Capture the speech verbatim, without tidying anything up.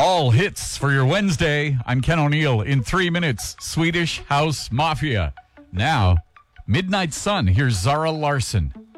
All hits for your Wednesday. I'm Ken O'Neill. In three minutes, Swedish House Mafia. Now, Midnight Sun. Here's Zara Larsson.